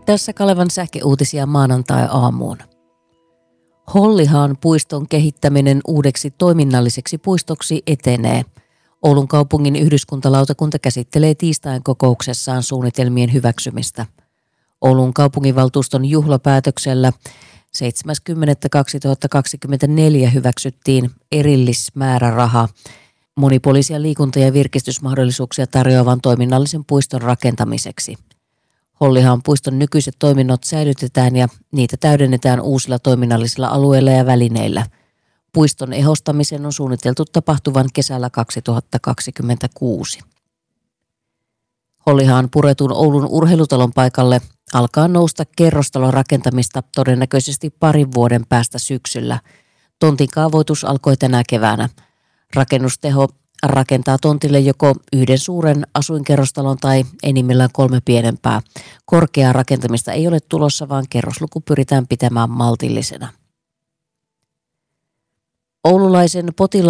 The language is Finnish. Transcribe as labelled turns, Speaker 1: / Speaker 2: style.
Speaker 1: Tässä Kalevan sähkeuutisia maanantai-aamuun. Hollihaan puiston kehittäminen uudeksi toiminnalliseksi puistoksi etenee. Oulun kaupungin yhdyskuntalautakunta käsittelee tiistain kokouksessaan suunnitelmien hyväksymistä. Oulun kaupunginvaltuuston juhlapäätöksellä 7.10.2024 hyväksyttiin erillismääräraha monipuolisia liikunta- ja virkistysmahdollisuuksia tarjoavan toiminnallisen puiston rakentamiseksi. Hollihaan puiston nykyiset toiminnot säilytetään ja niitä täydennetään uusilla toiminnallisilla alueilla ja välineillä. Puiston ehostamisen on suunniteltu tapahtuvan kesällä 2026. Hollihaan puretun Oulun urheilutalon paikalle alkaa nousta kerrostalon rakentamista todennäköisesti parin vuoden päästä syksyllä. Tontin kaavoitus alkoi tänä keväänä. Rakennusteho rakentaa tontille joko yhden suuren asuinkerrostalon tai enimmillään 3 pienempää. Korkeaa rakentamista ei ole tulossa, vaan kerrosluku pyritään pitämään maltillisena. Oululaisen potilaan